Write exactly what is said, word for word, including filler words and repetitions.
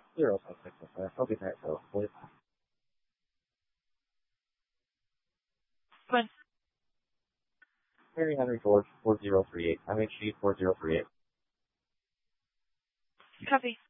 Zero five six five. I'll be back though, please. When? Mary Henry Ford, four zero three eight. M H G four zero three eight. Copy.